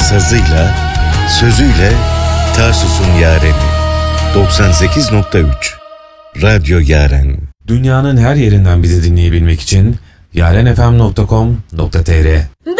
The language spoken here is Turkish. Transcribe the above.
sazıyla, sözüyle Tarsus'un yareni. 98.3 Radyo Yaren. Dünyanın her yerinden bizi dinleyebilmek için yarenfm.com.tr